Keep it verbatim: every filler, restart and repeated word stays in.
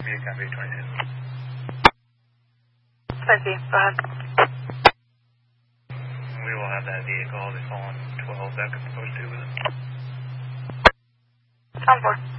Copy, copy, twenty-two. twenty, go ahead. We will have that vehicle. I'll be calling twelve back at the post two with it. On board.